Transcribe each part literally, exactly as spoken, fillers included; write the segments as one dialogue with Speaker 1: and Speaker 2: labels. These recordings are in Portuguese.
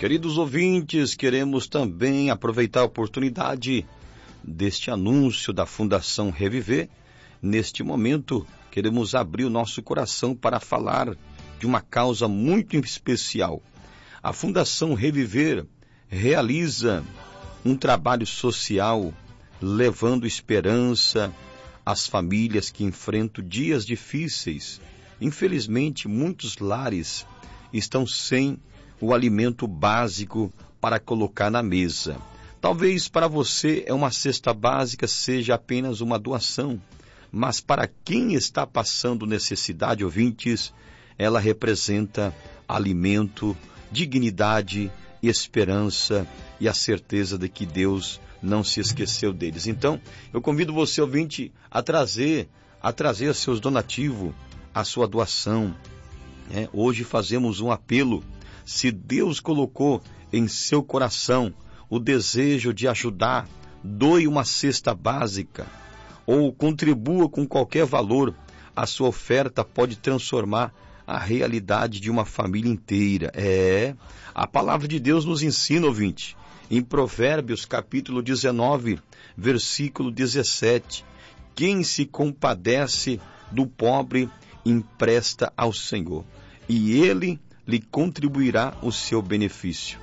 Speaker 1: Queridos ouvintes, queremos também aproveitar a oportunidade deste anúncio da Fundação Reviver. Neste momento, queremos abrir o nosso coração para falar de uma causa muito especial. A Fundação Reviver realiza um trabalho social, levando esperança às famílias que enfrentam dias difíceis. Infelizmente, muitos lares estão sem o alimento básico para colocar na mesa. Talvez para você é uma cesta básica seja apenas uma doação, mas para quem está passando necessidade, ouvintes, ela representa alimento, dignidade, esperança e a certeza de que Deus não se esqueceu deles. Então, eu convido você, ouvinte, a trazer, a trazer seus donativos, a sua doação. É, hoje fazemos um apelo. Se Deus colocou em seu coração o desejo de ajudar, doe uma cesta básica ou contribua com qualquer valor. A sua oferta pode transformar a realidade de uma família inteira. É, a palavra de Deus nos ensina, ouvinte, em Provérbios capítulo dezenove, versículo dezessete, quem se compadece do pobre empresta ao Senhor, e Ele lhe contribuirá o seu benefício.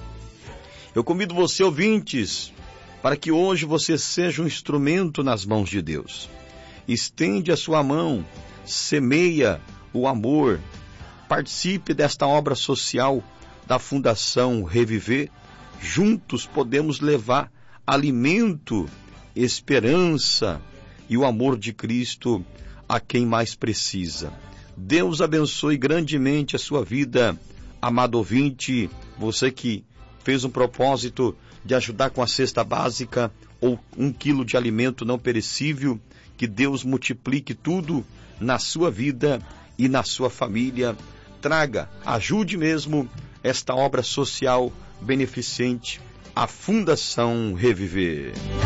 Speaker 1: Eu convido você, ouvintes, para que hoje você seja um instrumento nas mãos de Deus. Estende a sua mão, semeia o amor, participe desta obra social da Fundação Reviver. Juntos podemos levar alimento, esperança e o amor de Cristo a quem mais precisa. Deus abençoe grandemente a sua vida, amado ouvinte, você que fez um propósito de ajudar com a cesta básica ou um quilo de alimento não perecível. Que Deus multiplique tudo na sua vida e na sua família. Traga, ajude mesmo esta obra social beneficente, a Fundação Reviver.